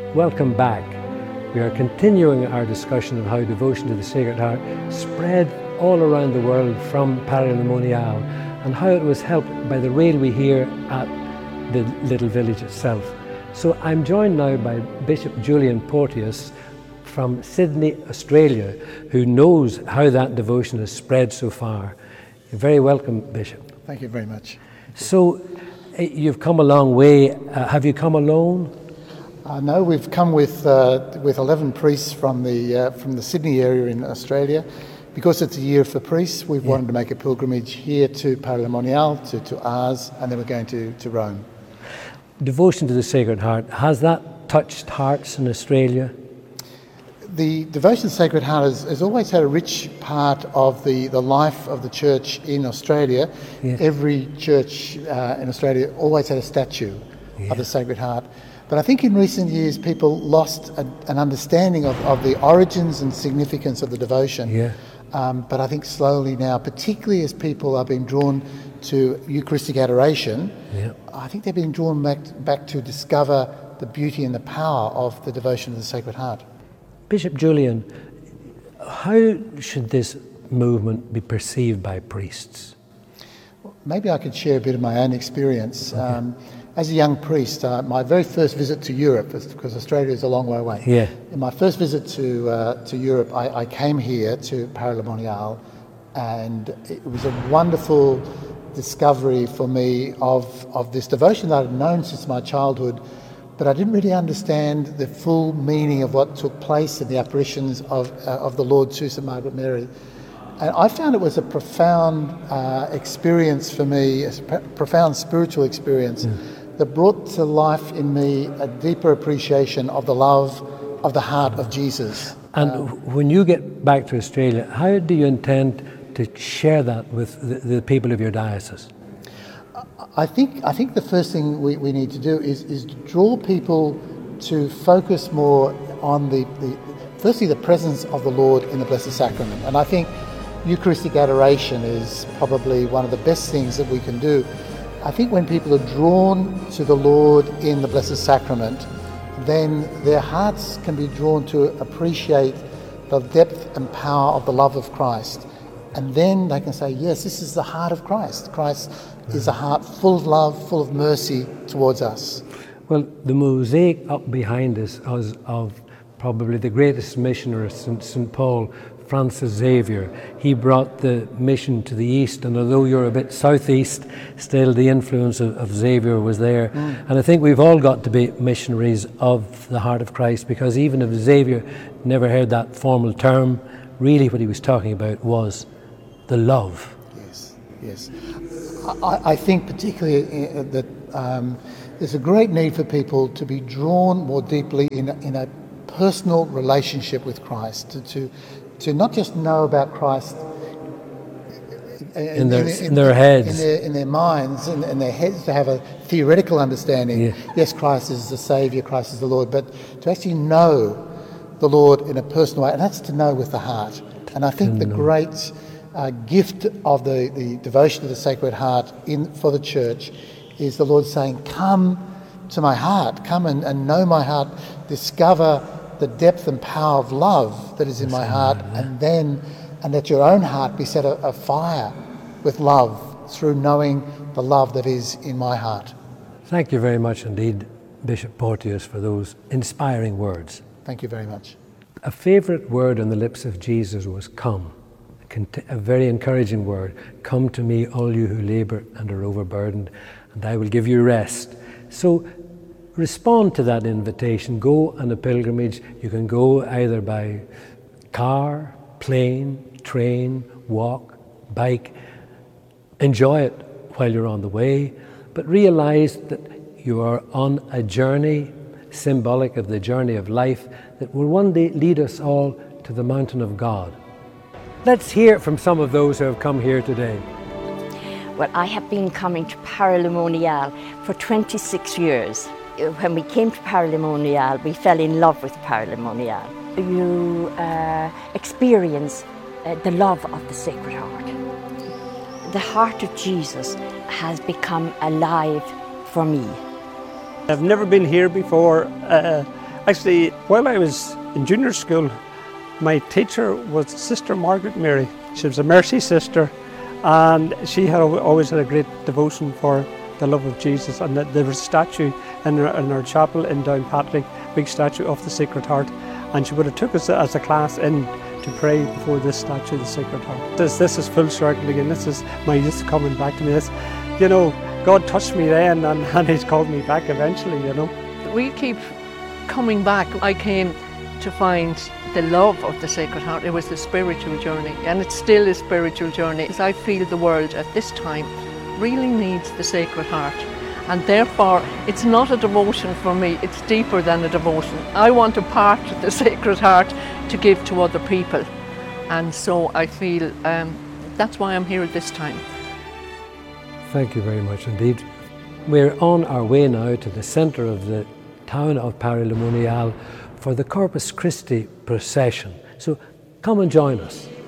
Welcome back. We are continuing our discussion of how devotion to the Sacred Heart spread all around the world from Paray-le-Monial and how it was helped by the railway here at the little village itself. So I'm joined now by Bishop Julian Porteous from Sydney, Australia, who knows how that devotion has spread so far. You're very welcome, Bishop. Thank you very much. So you've come a long way. Have you come alone? No, we've come with 11 priests from the Sydney area in Australia. Because it's a year for priests, we've wanted to make a pilgrimage here to Paray-le-Monial, to Ars, and then we're going to Rome. Devotion to the Sacred Heart, has that touched hearts in Australia? The devotion to the Sacred Heart has always had a rich part of the life of the church in Australia. Yeah. Every church in Australia always had a statue of the Sacred Heart. But I think in recent years people lost an understanding of the origins and significance of the devotion. Yeah. But I think slowly now, particularly as people are being drawn to Eucharistic adoration, I think they're being drawn back to discover the beauty and the power of the devotion to the Sacred Heart. Bishop Julian, how should this movement be perceived by priests? Maybe I could share a bit of my own experience. Okay. As a young priest, my very first visit to Europe, because Australia is a long way away. Yeah. In my first visit to Europe, I came here to Paray-le-Monial, and it was a wonderful discovery for me of this devotion that I'd known since my childhood, but I didn't really understand the full meaning of what took place in the apparitions of the Lord to St. Margaret Mary. And I found it was a profound experience for me, a profound spiritual experience that brought to life in me a deeper appreciation of the love of the heart of Jesus. And when you get back to Australia, how do you intend to share that with the people of your diocese? I think the first thing we need to do is draw people to focus more on firstly the presence of the Lord in the Blessed Sacrament. And I think Eucharistic adoration is probably one of the best things that we can do. I think when people are drawn to the Lord in the Blessed Sacrament, then their hearts can be drawn to appreciate the depth and power of the love of Christ. And then they can say, yes, this is the heart of Christ. Christ is a heart full of love, full of mercy towards us. Well, the mosaic up behind us is of probably the greatest missioner of St. Paul, Francis Xavier. He brought the mission to the east, and although you're a bit southeast, still the influence of Xavier was there. And I think we've all got to be missionaries of the heart of Christ, because even if Xavier never heard that formal term, really what he was talking about was the love. Yes. I think particularly that there's a great need for people to be drawn more deeply in a personal relationship with Christ, to not just know about Christ in their heads, in their minds, in their heads, to have a theoretical understanding. Yeah. Yes, Christ is the Saviour, Christ is the Lord, but to actually know the Lord in a personal way, and that's to know with the heart. And I think the great gift of the devotion to the Sacred Heart for the Church is the Lord saying, come to my heart, come and know my heart, discover the depth and power of love that is in my heart, and let your own heart be set afire with love through knowing the love that is in my heart. Thank you very much indeed, Bishop Porteous, for those inspiring words. Thank you very much. A favourite word on the lips of Jesus was come, a very encouraging word. Come to me, all you who labour and are overburdened, and I will give you rest. So respond to that invitation. Go on a pilgrimage. You can go either by car, plane, train, walk, bike. Enjoy it while you're on the way, but realize that you are on a journey symbolic of the journey of life that will one day lead us all to the mountain of God. Let's hear from some of those who have come here today. Well, I have been coming to Paray-le-Monial for 26 years. When we came to Paray-le-Monial, we fell in love with Paray-le-Monial. You experience the love of the Sacred Heart. The heart of Jesus has become alive for me. I've never been here before. Actually, while I was in junior school, my teacher was Sister Margaret Mary. She was a Mercy sister, and she had always had a great devotion for the love of Jesus. And there was a statue in our chapel in Downpatrick, big statue of the Sacred Heart, and she would have took us as a class in to pray before this statue of the Sacred Heart. This is full circle again. This is my youth coming back to me. This, you know, God touched me then, and He's called me back eventually, you know. We keep coming back. I came to find the love of the Sacred Heart. It was a spiritual journey, and it's still a spiritual journey. Because I feel the world at this time really needs the Sacred Heart, and therefore it's not a devotion for me, it's deeper than a devotion. I want to part with the Sacred Heart to give to other people, and so I feel that's why I'm here at this time. Thank you very much indeed. We're on our way now to the centre of the town of Paray-le-Monial for the Corpus Christi procession. So come and join us.